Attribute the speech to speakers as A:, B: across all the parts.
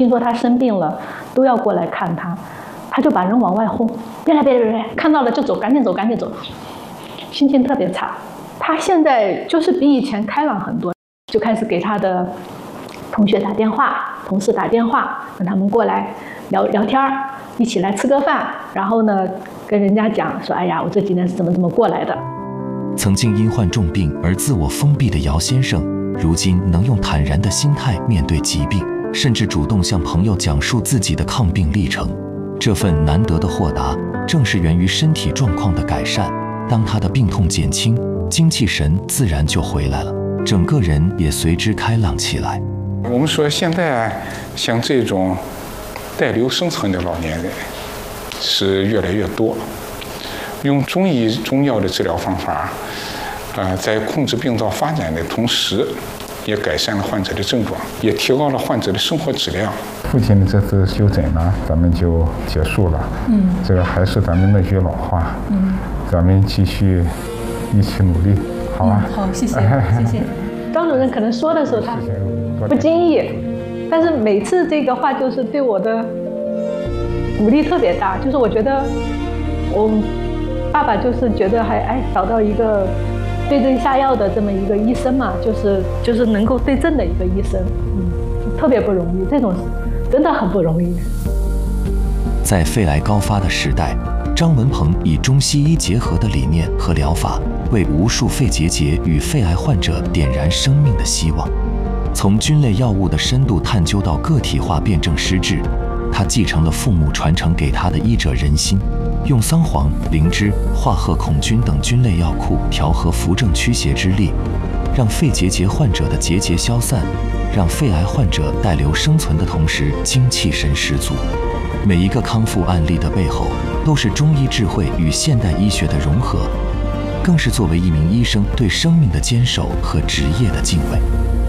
A: 听说他生病了，都要过来看他，他就把人往外轰，别来，看到了就走，赶紧走，心情特别差。他现在就是比以前开朗很多，就开始给他的同学打电话、同事打电话，让他们过来聊天，一起来吃个饭，然后呢跟人家讲说，哎呀，我这几年是怎么过来的。
B: 曾经因患重病而自我封闭的姚先生，如今能用坦然的心态面对疾病，甚至主动向朋友讲述自己的抗病历程。这份难得的豁达，正是源于身体状况的改善。当他的病痛减轻，精气神自然就回来了，整个人也随之开朗起来。
C: 我们说现在像这种带瘤生存的老年人是越来越多，用中医中药的治疗方法，在控制病灶发展的同时，也改善了患者的症状，也提高了患者的生活质量。
D: 父亲的这次休诊呢，咱们就结束了。这个还是咱们那句老话，咱们继续一起努力，好吧？
A: 好，谢谢。张主任可能说的时候他不经意，但是每次这个话就是对我的鼓励特别大。就是我觉得我爸爸就是觉得还找到一个对症下药的这么一个医生嘛，就是能够对症的一个医生，特别不容易，这种真的很不容易。
B: 在肺癌高发的时代，张文鹏以中西医结合的理念和疗法，为无数肺结节与肺癌患者点燃生命的希望。从菌类药物的深度探究到个体化辨证施治，他继承了父母传承给他的医者仁心，用桑黄、灵芝、化褐孔菌等菌类药库调和扶正驱邪之力，让肺结节患者的结节消散，让肺癌患者带瘤生存的同时精气神十足。每一个康复案例的背后，都是中医智慧与现代医学的融合，更是作为一名医生对生命的坚守和职业的敬畏。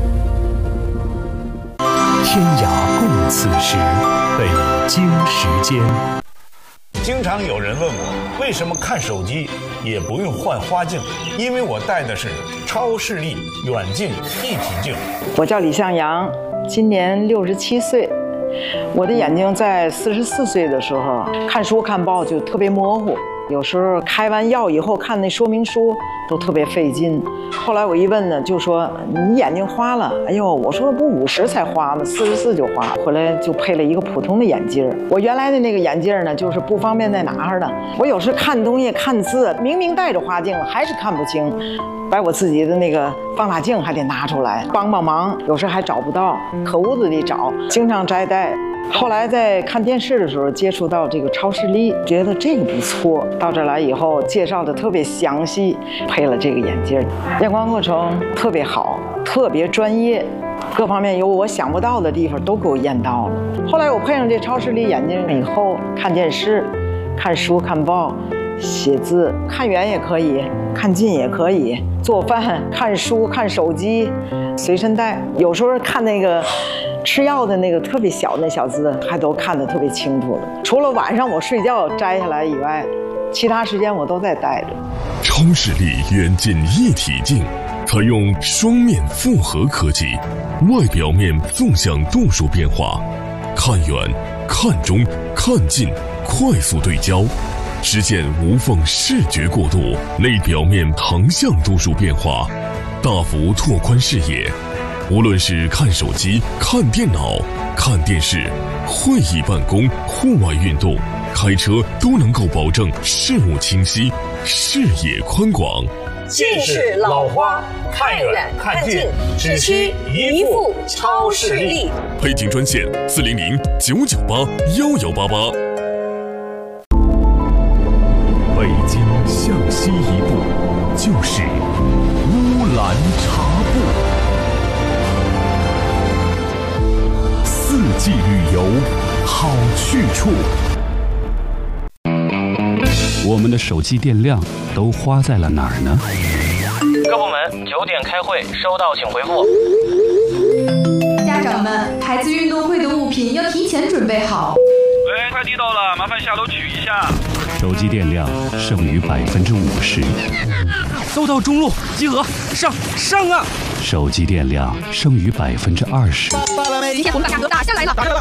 E: 天涯共此时，北京时间。
F: 经常有人问我，为什么看手机也不用换花镜？因为我戴的是超视力远近一体镜。
G: 我叫李向阳，今年67岁。我的眼睛在44岁的时候看书看报就特别模糊，有时候开完药以后看那说明书都特别费劲。后来我一问呢，就说你眼睛花了。哎呦，我说不50才花吗？44就花。回来就配了一个普通的眼镜。我原来的那个眼镜呢，就是不方便再拿着的。我有时看东西看字，明明带着花镜了，还是看不清。把我自己的那个放大镜还得拿出来帮忙，有时还找不到，可屋子里找，经常摘戴。后来在看电视的时候接触到这个超视力，觉得这个不错。到这来以后介绍的特别详细，配了这个眼镜，验光过程特别好，特别专业，各方面有我想不到的地方都给我验到了。后来我配上这超视力眼镜以后，看电视、看书、看报、写字，看远也可以，看近也可以，做饭、看书、看手机，随身带。有时候看那个吃药的那个特别小的小字，还都看得特别清楚了。除了晚上我睡觉摘下来以外，其他时间我都在戴着。
H: 超视力远近一体镜采用双面复合科技，外表面纵向度数变化，看远、看中、看近快速对焦，实现无缝视觉过渡；内表面横向度数变化，大幅拓宽视野。无论是看手机、看电脑、看电视、会议办公、户外运动、开车，都能够保证视物清晰、视野宽广。
F: 近视老花，看远看近，只需一副超视力。
H: 北京专线400-998-1188。
E: 北京向西一步，就是乌兰察布。四季旅游，好去处。我们的手机电量都花在了哪儿呢？
I: 各部门9点开会，收到请回复。
J: 家长们，孩子运动会的物品要提前准备好。
I: 喂，快递到了，麻烦下楼取一下。
E: 手机电量剩余50%。
I: 收到中路，集合，上啊！
E: 手机电量剩余20%。
J: 今天我们把价格打下来了。